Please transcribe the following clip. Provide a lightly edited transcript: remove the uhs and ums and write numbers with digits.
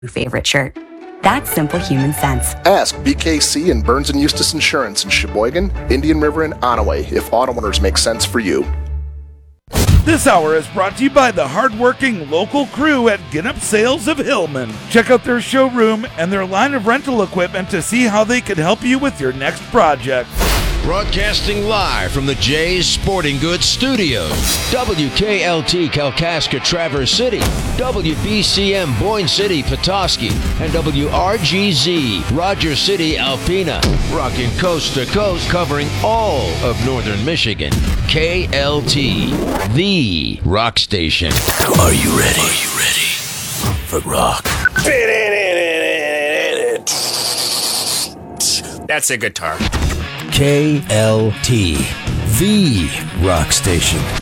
favorite shirt. That's simple human sense. Ask BKC and Burns & Eustace Insurance in Sheboygan, Indian River, and Onaway if auto owners make sense for you. This hour is brought to you by the hardworking local crew at Get Up Sales of Hillman. Check out their showroom and their line of rental equipment to see how they can help you with your next project. Broadcasting live from the Jay's Sporting Goods Studios. WKLT Kalkaska Traverse City, WBCM Boyne City Petoskey, and WRGZ Rogers City Alpena. Rocking coast to coast, covering all of northern Michigan. KLT, the rock station. Are you ready? For rock? That's a guitar. KLT, the rock station.